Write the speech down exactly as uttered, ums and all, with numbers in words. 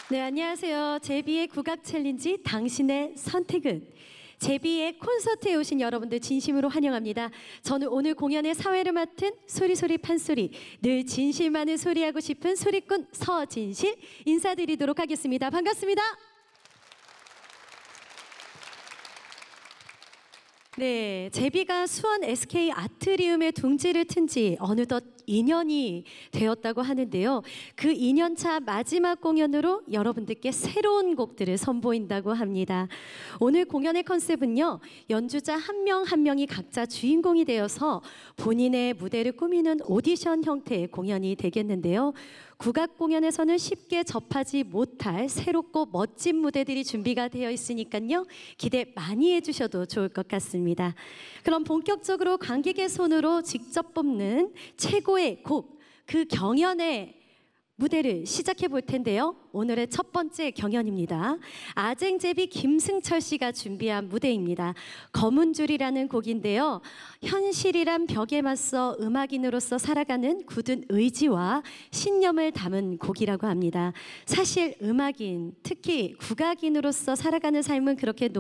네, 안녕하세요. 제비의 국악 챌린지 당신의 선택은. 제비의 콘서트에 오신 여러분들 진심으로 환영합니다. 저는 오늘 공연의 사회를 맡은 소리소리 판소리, 늘 진실 많은 소리하고 싶은 소리꾼 서진실 인사드리도록 하겠습니다. 반갑습니다. 네, 제비가 수원 에스케이 아트리움의 둥지를 튼 지 어느덧 이 년이 되었다고 하는데요. 그 이 년 차 마지막 공연으로 여러분들께 새로운 곡들을 선보인다고 합니다. 오늘 공연의 컨셉은요, 연주자 한 명 한 명이 각자 주인공이 되어서 본인의 무대를 꾸미는 오디션 형태의 공연이 되겠는데요. 국악 공연에서는 쉽게 접하지 못할 새롭고 멋진 무대들이 준비가 되어 있으니까요. 기대 많이 해주셔도 좋을 것 같습니다. 그럼 본격적으로 관객의 손으로 직접 뽑는 최고의 곡, 그 경연의 무대를 시작해 볼 텐데요. 오늘의 첫 번째 경연입니다. 아쟁제비 김승철 씨가 준비한 무대입니다. 검은 줄이라는 곡인데요. 현실이란 벽에 맞서 음악인으로서 살아가는 굳은 의지와 신념을 담은 곡이라고 합니다. 사실 음악인, 특히 국악인으로서 살아가는 삶은 그렇게